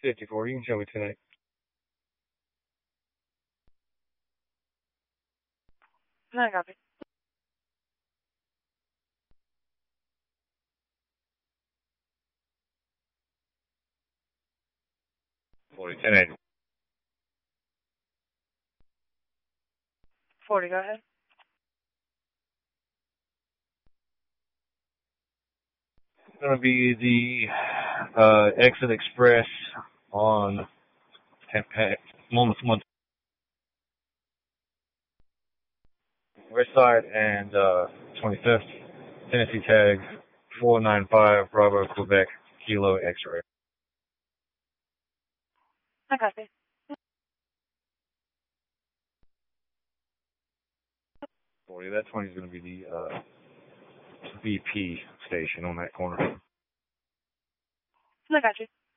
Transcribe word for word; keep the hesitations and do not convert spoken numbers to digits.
fifty-four, you can show me tonight. No, I copy. forty, ten eighty. forty, go ahead. It's going to be the uh, Exit Express on Monmouth, Month. West Side and uh, twenty-fifth. Tennessee tag four nine five Bravo Quebec Kilo X-ray. I copy. forty, that twenty is going to be the uh, B P station on that corner. I got you.